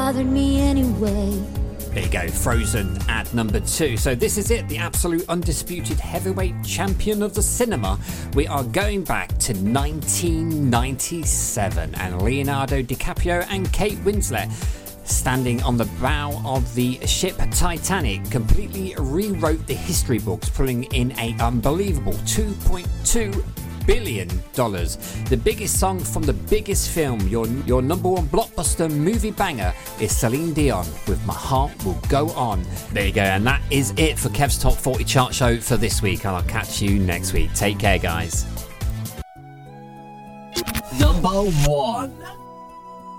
bothered me anyway. There you go, Frozen at number 2. So this is it, the absolute undisputed heavyweight champion of the cinema. We are going back to 1997 and Leonardo DiCaprio and Kate Winslet, standing on the bow of the ship Titanic, completely rewrote the history books, pulling in an unbelievable $2.2 billion. The biggest song from the biggest film, your number one blockbuster movie banger, is Celine Dion with My Heart Will Go On. There you go, and that is it for Kev's Top 40 Chart Show for this week, and I'll catch you next week. Take care, guys. Number 1.